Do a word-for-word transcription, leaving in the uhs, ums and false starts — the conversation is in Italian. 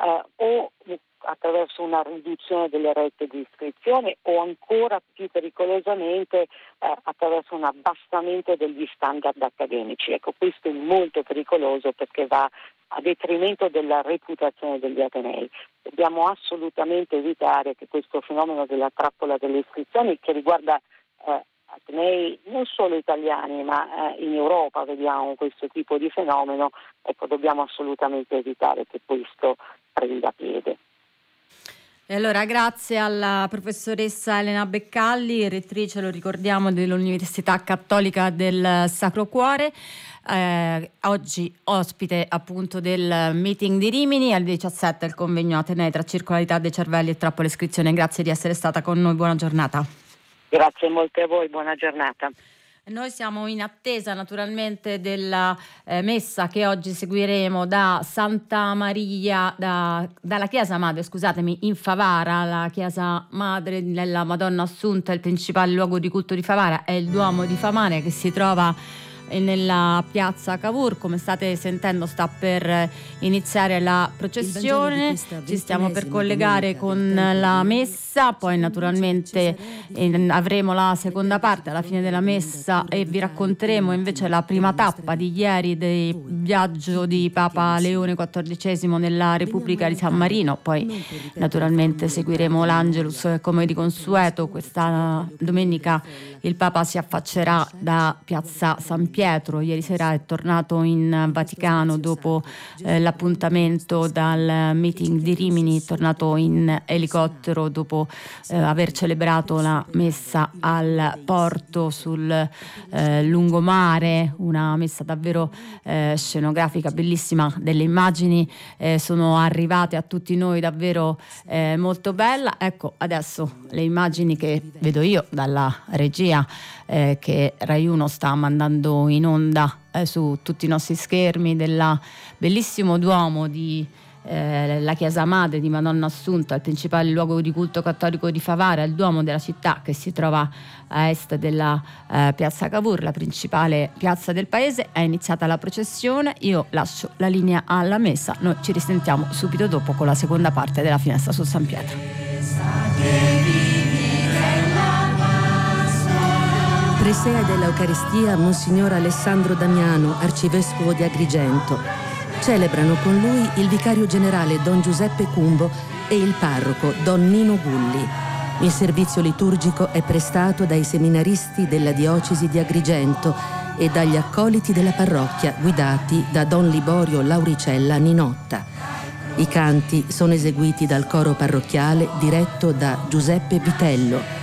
eh, o attraverso una riduzione delle rette di iscrizione o ancora più pericolosamente eh, attraverso un abbassamento degli standard accademici. Ecco, questo è molto pericoloso perché va a detrimento della reputazione degli atenei. Dobbiamo assolutamente evitare che questo fenomeno della trappola delle iscrizioni, che riguarda eh, atenei non solo italiani ma eh, in Europa vediamo questo tipo di fenomeno, ecco, dobbiamo assolutamente evitare che questo prenda piede. E allora grazie alla professoressa Elena Beccalli, rettrice, lo ricordiamo, dell'Università Cattolica del Sacro Cuore, eh, oggi ospite appunto del meeting di Rimini. Alle diciassette il convegno Atenei tra circolarità dei cervelli e trappola iscrizione. Grazie di essere stata con noi, buona giornata. Grazie molte a voi, buona giornata. Noi siamo in attesa naturalmente della eh, messa che oggi seguiremo da Santa Maria, da, dalla Chiesa Madre, scusatemi, in Favara. La Chiesa Madre della Madonna Assunta, il principale luogo di culto di Favara, è il Duomo di Favara, che si trova nella piazza Cavour. Come state sentendo, sta per iniziare la processione, ci stiamo per collegare con la messa, poi naturalmente eh, avremo la seconda parte alla fine della messa e vi racconteremo invece la prima tappa di ieri del viaggio di Papa Leone quattordicesimo nella Repubblica di San Marino. Poi naturalmente seguiremo l'Angelus come di consueto. Questa domenica il Papa si affaccerà da piazza San Pietro. Ieri sera è tornato in Vaticano dopo eh, l'appuntamento dal meeting di Rimini, è tornato in elicottero dopo eh, aver celebrato la messa al porto sul eh, lungomare, una messa davvero eh, scenografica, bellissima. Delle immagini eh, sono arrivate a tutti noi, davvero eh, molto bella. Ecco, adesso le immagini che vedo io dalla regia eh, che Rai uno sta mandando in onda eh, su tutti i nostri schermi, del bellissimo Duomo di eh, la Chiesa Madre di Madonna Assunta, il principale luogo di culto cattolico di Favara, il Duomo della città che si trova a est della eh, piazza Cavour, la principale piazza del paese. È iniziata la processione, io lascio la linea alla messa, noi ci risentiamo subito dopo con la seconda parte della Finestra su San Pietro. Presea dell'Eucaristia Monsignor Alessandro Damiano, arcivescovo di Agrigento. Celebrano con lui il vicario generale Don Giuseppe Cumbo e il parroco Don Nino Gulli. Il servizio liturgico è prestato dai seminaristi della diocesi di Agrigento e dagli accoliti della parrocchia guidati da Don Liborio Lauricella Ninotta. I canti sono eseguiti dal coro parrocchiale diretto da Giuseppe Vitello.